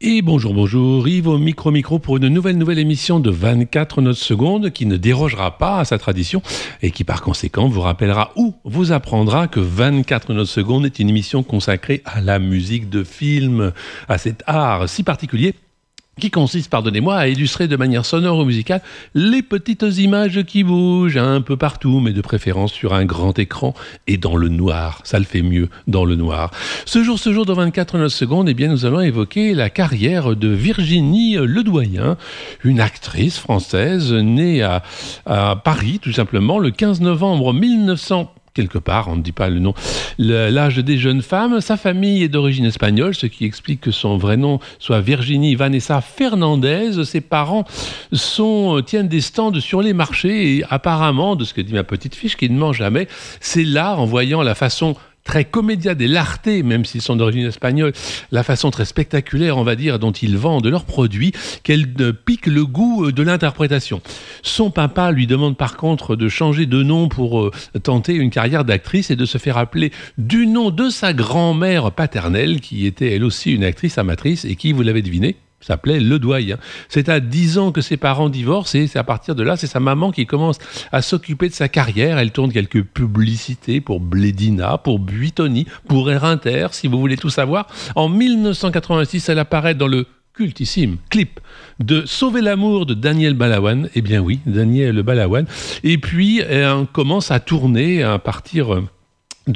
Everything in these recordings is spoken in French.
Et bonjour, Yves au micro pour une nouvelle émission de 24 notes secondes qui ne dérogera pas à sa tradition et qui par conséquent vous rappellera ou vous apprendra que 24 notes secondes est une émission consacrée à la musique de film, à cet art si particulier qui consiste, pardonnez-moi, à illustrer de manière sonore ou musicale les petites images qui bougent un peu partout, mais de préférence sur un grand écran et dans le noir. Ça le fait mieux dans le noir. Ce jour de 24 notes secondes, eh bien, nous allons évoquer la carrière de Virginie Ledoyen, une actrice française née à Paris, tout simplement, le 15 novembre 1900. Quelque part, on ne dit pas le nom, l'âge des jeunes femmes. Sa famille est d'origine espagnole, ce qui explique que son vrai nom soit Virginie Vanessa Fernandez. Ses parents tiennent des stands sur les marchés et apparemment, de ce que dit ma petite fiche, qui ne ment jamais, c'est là, en voyant la façon très comédia dell'arte, même s'ils sont d'origine espagnole, la façon très spectaculaire, on va dire, dont ils vendent leurs produits, qu'elle pique le goût de l'interprétation. Son papa lui demande par contre de changer de nom pour tenter une carrière d'actrice et de se faire appeler du nom de sa grand-mère paternelle, qui était elle aussi une actrice amatrice et qui, vous l'avez deviné, s'appelait Ledoyen. C'est à 10 ans que ses parents divorcent et c'est à partir de là, c'est sa maman qui commence à s'occuper de sa carrière. Elle tourne quelques publicités pour Blédina, pour Buitoni, pour Air Inter, si vous voulez tout savoir. En 1986, elle apparaît dans le cultissime clip de Sauver l'amour de Daniel Balavoine. Eh bien oui, Daniel Balavoine. Et puis, elle commence à tourner à partir de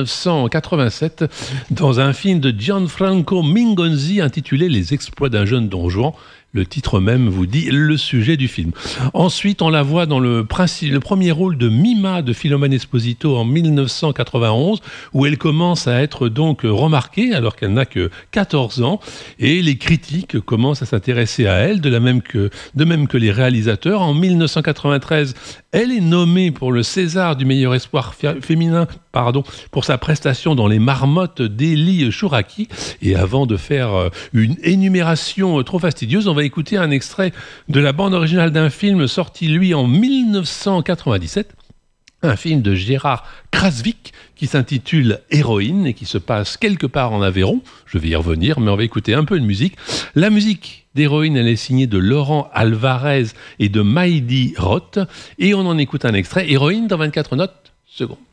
1987 dans un film de Gianfranco Mingonzi intitulé Les exploits d'un jeune Don Juan. Le titre même vous dit le sujet du film. Ensuite, on la voit dans le premier rôle de Mima de Philomène Esposito en 1991, où elle commence à être donc remarquée alors qu'elle n'a que 14 ans. Et les critiques commencent à s'intéresser à elle, de même que les réalisateurs. En 1993, elle est nommée pour le César du meilleur espoir féminin, pour sa prestation dans Les Marmottes d'Élie Chouraki. Et avant de faire une énumération trop fastidieuse, on va écouter un extrait de la bande originale d'un film sorti, lui, en 1997. Un film de Gérard Krasvik qui s'intitule Héroïne et qui se passe quelque part en Aveyron. Je vais y revenir, mais on va écouter un peu de musique. La musique d'Héroïne, elle est signée de Laurent Alvarez et de Maïdi Roth. Et on en écoute un extrait. Héroïne dans 24 notes secondes.